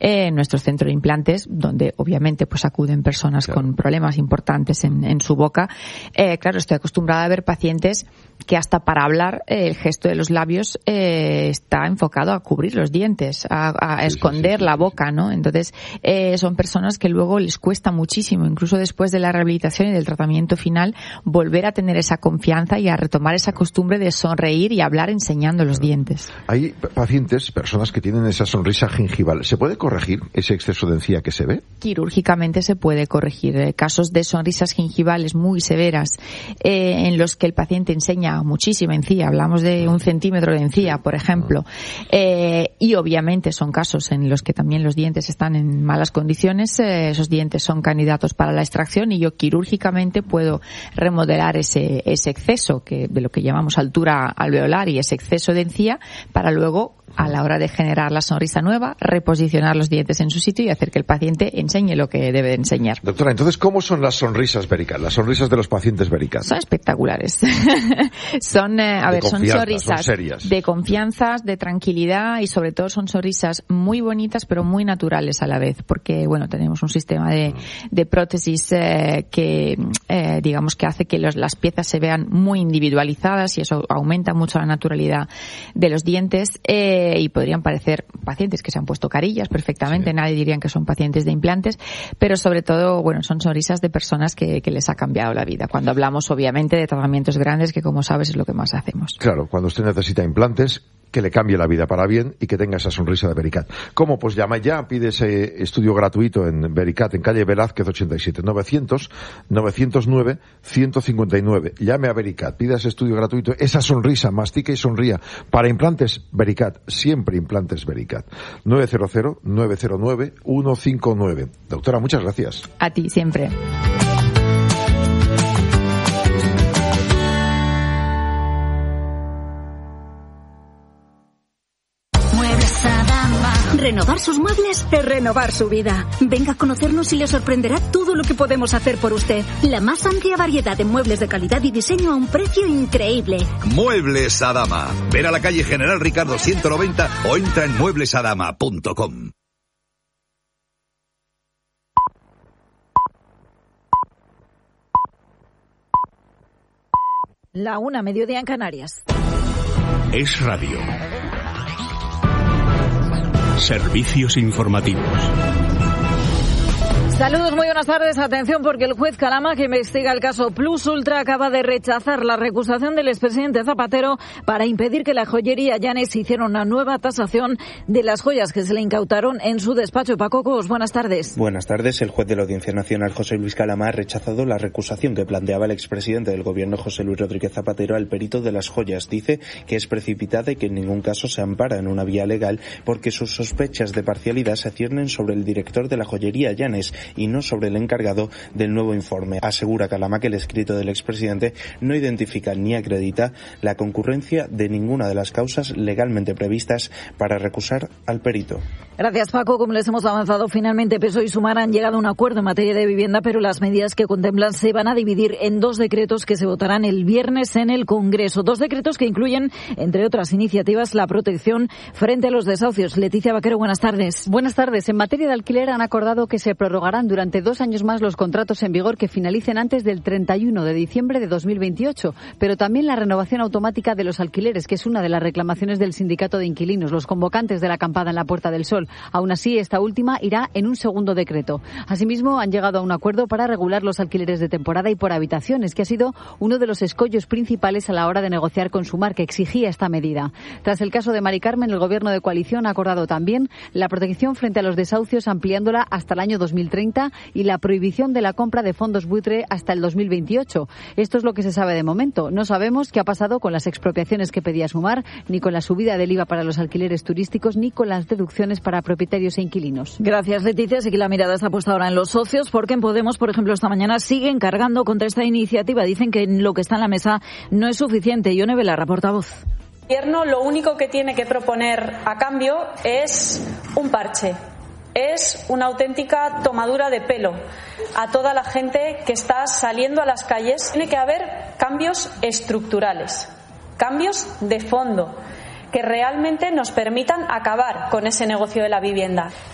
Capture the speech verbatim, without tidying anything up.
eh, en nuestro centro de implantes, donde obviamente pues acuden personas claro. con problemas importantes en, en su boca. Eh, claro, estoy acostumbrada a ver pacientes que hasta para hablar eh, el gesto de los labios eh, está enfocado a cubrir los dientes, a, a sí, esconder sí, sí, la boca, ¿no? Entonces, eh, son personas que luego les cuesta muchísimo, incluso después de la rehabilitación y del tratamiento final, volver a tener esa confianza y a retomar esa costumbre de sonreír y hablar enseñando los claro. dientes. Hay pacientes, personas que tienen esa sonrisa gingival. ¿Se puede corregir ese exceso de encía que se ve? Quirúrgicamente se puede corregir. Eh, casos de sonrisas gingivales muy severas, eh, en los que el paciente enseña muchísima encía, hablamos de un centímetro de encía, por ejemplo, eh, y obviamente son casos en los que también los dientes están en malas condiciones, eh, esos dientes son candidatos para la extracción y yo quirúrgicamente puedo remodelar ese, ese exceso que de lo que llamamos altura alveolar y ese exceso de encía para luego, a la hora de generar la sonrisa nueva, reposicionar los dientes en su sitio y hacer que el paciente enseñe lo que debe enseñar. Doctora, entonces, ¿cómo son las sonrisas Vericat, las sonrisas de los pacientes Vericat? Son espectaculares. son, eh, a de ver, son sonrisas son serias. de confianza, de tranquilidad y sobre todo son sonrisas muy bonitas pero muy naturales a la vez, porque bueno, tenemos un sistema de, de prótesis eh, que eh, digamos que hace que los, las piezas se vean muy individualizadas y eso aumenta mucho la naturalidad de los dientes. Eh, y podrían parecer pacientes que se han puesto carillas perfectamente, sí. nadie diría que son pacientes de implantes, pero sobre todo, bueno, son sonrisas de personas que, que les ha cambiado la vida. Cuando hablamos, obviamente, de tratamientos grandes, que como sabes es lo que más hacemos. Claro, cuando usted necesita implantes, que le cambie la vida para bien y que tenga esa sonrisa de Vericat. ¿Cómo? Pues llama ya, pide ese estudio gratuito en Vericat, en calle Velázquez ochenta y siete, novecientos, novecientos nueve, ciento cincuenta y nueve. Llame a Vericat, pida ese estudio gratuito, esa sonrisa, mastique y sonría. Para implantes, Vericat, siempre implantes Vericat. nueve cero cero, nueve cero nueve, uno cinco nueve. Doctora, muchas gracias. A ti, siempre. Renovar sus muebles es renovar su vida. Venga a conocernos y le sorprenderá todo lo que podemos hacer por usted. La más amplia variedad de muebles de calidad y diseño a un precio increíble. Muebles Adama. Ven a la calle General Ricardo ciento noventa o entra en muebles adama punto com. La una, mediodía en Canarias. Es radio. Servicios informativos. Saludos, muy buenas tardes. Atención, porque el juez Calama, que investiga el caso Plus Ultra, acaba de rechazar la recusación del expresidente Zapatero para impedir que la joyería Llanes hiciera una nueva tasación de las joyas que se le incautaron en su despacho. Paco Cos, buenas tardes. Buenas tardes. El juez de la Audiencia Nacional, José Luis Calama, ha rechazado la recusación que planteaba el expresidente del Gobierno, José Luis Rodríguez Zapatero, al perito de las joyas. Dice que es precipitada y que en ningún caso se ampara en una vía legal porque sus sospechas de parcialidad se ciernen sobre el director de la joyería Llanes y no sobre el encargado del nuevo informe. Asegura Calama que el escrito del expresidente no identifica ni acredita la concurrencia de ninguna de las causas legalmente previstas para recusar al perito. Gracias, Paco. Como les hemos avanzado, finalmente P S O E y Sumar han llegado a un acuerdo en materia de vivienda, pero las medidas que contemplan se van a dividir en dos decretos que se votarán el viernes en el Congreso. Dos decretos que incluyen, entre otras iniciativas, la protección frente a los desahucios. Leticia Vaquero, buenas tardes. Buenas tardes. En materia de alquiler han acordado que se prorrogarán durante dos años más los contratos en vigor que finalicen antes del treinta y uno de diciembre de dos mil veintiocho, pero también la renovación automática de los alquileres, que es una de las reclamaciones del sindicato de inquilinos, los convocantes de la acampada en la Puerta del Sol. Aún así, esta última irá en un segundo decreto. Asimismo, han llegado a un acuerdo para regular los alquileres de temporada y por habitaciones, que ha sido uno de los escollos principales a la hora de negociar con Sumar, que exigía esta medida. Tras el caso de Mari Carmen, el Gobierno de coalición ha acordado también la protección frente a los desahucios, ampliándola hasta el año dos mil treinta y la prohibición de la compra de fondos buitre hasta el dos mil veintiocho. Esto es lo que se sabe de momento. No sabemos qué ha pasado con las expropiaciones que pedía Sumar, ni con la subida del I V A para los alquileres turísticos, ni con las deducciones para propietarios e inquilinos. Gracias, Leticia. Así que la mirada está puesta ahora en los socios, porque en Podemos, por ejemplo, esta mañana siguen cargando contra esta iniciativa. Dicen que lo que está en la mesa no es suficiente. Ione Belarra, portavoz. El Gobierno lo único que tiene que proponer a cambio es un parche. Es una auténtica tomadura de pelo a toda la gente que está saliendo a las calles. Tiene que haber cambios estructurales, cambios de fondo, que realmente nos permitan acabar con ese negocio de la vivienda.